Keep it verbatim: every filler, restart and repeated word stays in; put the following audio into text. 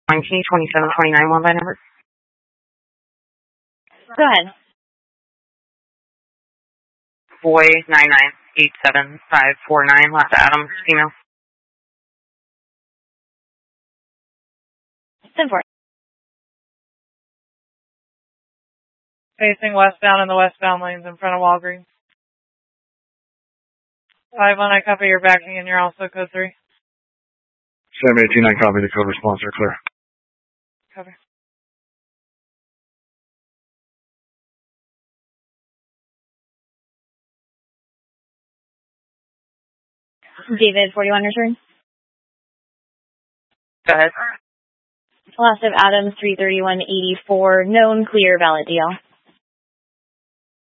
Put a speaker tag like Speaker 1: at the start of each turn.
Speaker 1: nineteen twenty-seven twenty-nine, one by number.
Speaker 2: Go ahead.
Speaker 1: Boy, nine nine eight seven five four nine, last Adam, female.
Speaker 2: ten four.
Speaker 3: Facing westbound in the westbound lanes in front of Walgreens. five one, I copy your backing and you're also code three.
Speaker 4: Sam eighteen, I copy the code response, are clear.
Speaker 3: Copy.
Speaker 2: David, forty-one return.
Speaker 1: Go ahead.
Speaker 2: Last of Adams, three thirty-one eighty-four, known, clear, valid D L.